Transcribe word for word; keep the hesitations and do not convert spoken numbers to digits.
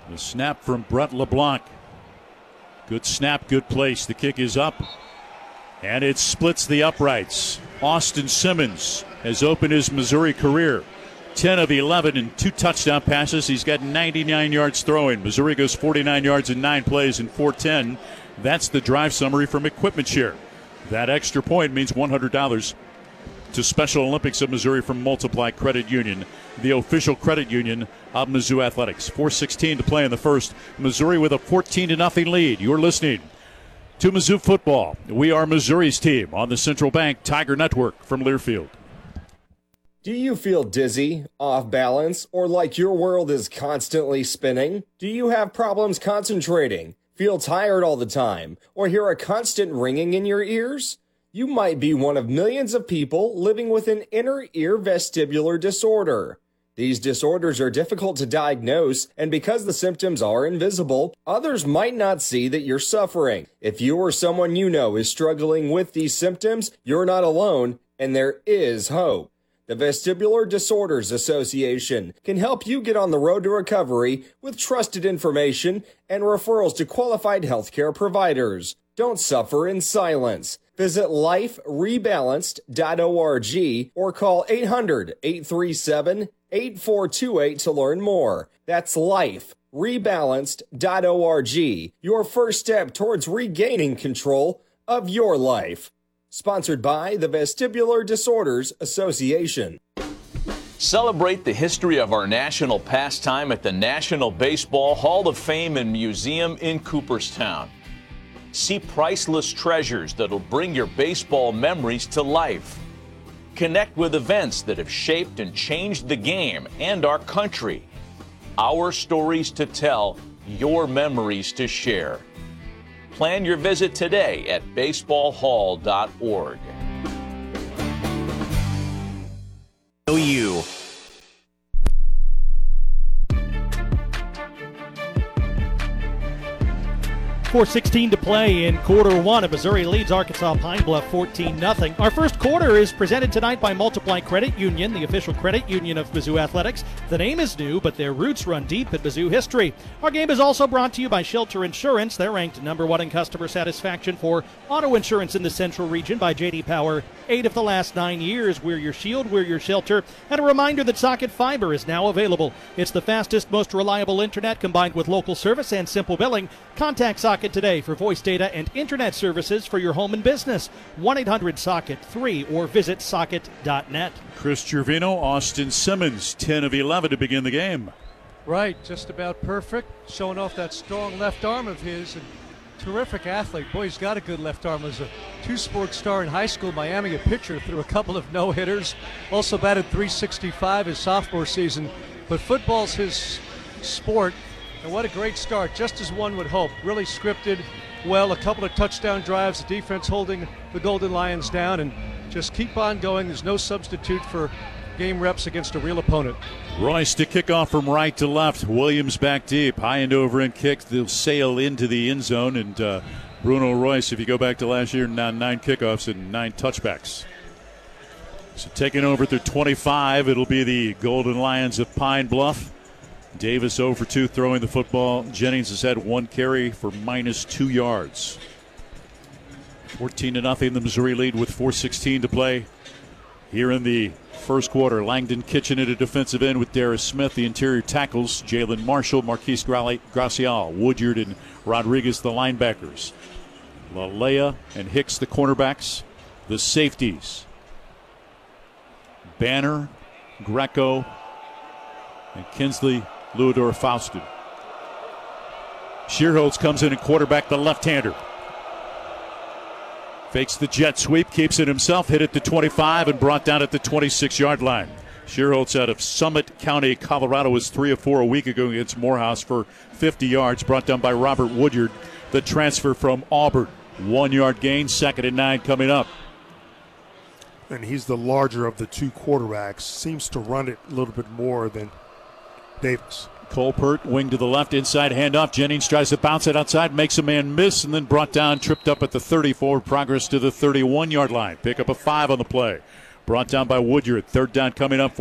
The snap from Brett LeBlanc. Good snap, good place. The kick is up, and it splits the uprights. Austin Simmons has opened his Missouri career. ten of eleven and two touchdown passes. He's got ninety-nine yards throwing. Missouri goes forty-nine yards in nine plays in four ten. That's the drive summary from Equipment Share. That extra point means one hundred dollars to Special Olympics of Missouri from Multiply Credit Union, the official credit union of Mizzou Athletics. four sixteen to play in the first. Missouri with a fourteen to nothing lead. You're listening to Mizzou football. We are Missouri's team on the Central Bank Tiger Network from Learfield. Do you feel dizzy, off balance, or like your world is constantly spinning? Do you have problems concentrating, feel tired all the time, or hear a constant ringing in your ears? You might be one of millions of people living with an inner ear vestibular disorder. These disorders are difficult to diagnose, and because the symptoms are invisible, others might not see that you're suffering. If you or someone you know is struggling with these symptoms, you're not alone, and there is hope. The Vestibular Disorders Association can help you get on the road to recovery with trusted information and referrals to qualified healthcare providers. Don't suffer in silence. Visit life rebalanced dot org or call eight hundred, eight three seven, eight four two eight to learn more. That's life rebalanced dot org, your first step towards regaining control of your life. Sponsored by the Vestibular Disorders Association. Celebrate the history of our national pastime at the National Baseball Hall of Fame and Museum in Cooperstown. See priceless treasures that'll bring your baseball memories to life. Connect with events that have shaped and changed the game and our country. Our stories to tell, your memories to share. Plan your visit today at baseball hall dot org. O U. four sixteen to play in quarter one. And Missouri leads Arkansas Pine Bluff fourteen nothing. Our first quarter is presented tonight by Multiply Credit Union, the official credit union of Mizzou Athletics. The name is new, but their roots run deep in Mizzou history. Our game is also brought to you by Shelter Insurance. They're ranked number one in customer satisfaction for auto insurance in the Central Region by J D Power. Eight of the last nine years. We're your shield, we're your shelter. And a reminder that Socket Fiber is now available. It's the fastest, most reliable internet combined with local service and simple billing. Contact Socket today for voice data and internet services for your home and business. one eight hundred socket three or visit socket dot net. Chris Gervino, Austin Simmons, ten of eleven to begin the game. Right, just about perfect. Showing off that strong left arm of his. And terrific athlete. Boy, he's got a good left arm. Was a two-sport star in high school. Miami, a pitcher, threw a couple of no-hitters. Also batted three sixty-five his sophomore season. But football's his sport. And what a great start, just as one would hope. Really scripted well, a couple of touchdown drives, the defense holding the Golden Lions down, and just keep on going. There's no substitute for game reps against a real opponent. Royce to kick off from right to left. Williams back deep. High end over end kick. They'll sail into the end zone. And uh, Bruno Royce, if you go back to last year, now nine kickoffs and nine touchbacks. So taking over through twenty-five, it'll be the Golden Lions of Pine Bluff. Davis zero for two throwing the football. Jennings has had one carry for minus two yards. fourteen to nothing, the Missouri lead with four sixteen to play here in the first quarter. Langdon Kitchen at a defensive end with Darius Smith. The interior tackles, Jalen Marshall, Marquise Gracial, Woodyard, and Rodriguez, the linebackers. Lalea and Hicks, the cornerbacks. The safeties, Banner, Greco, and Kinsley Luador Faustin. Shearholtz comes in and quarterback, the left-hander. Fakes the jet sweep, keeps it himself, hit at the twenty-five and brought down at the twenty-six-yard line. Shearholtz out of Summit County, Colorado, was three of four a week ago against Morehouse for fifty yards, brought down by Robert Woodyard, the transfer from Auburn. One-yard gain, second and nine coming up. And he's the larger of the two quarterbacks, seems to run it a little bit more than Davis. Colpert, wing to the left, inside handoff. Jennings tries to bounce it outside, makes a man miss, and then brought down, tripped up at the thirty, forward progress to the thirty-one-yard line. Pick up a five on the play. Brought down by Woodyard. Third down coming up.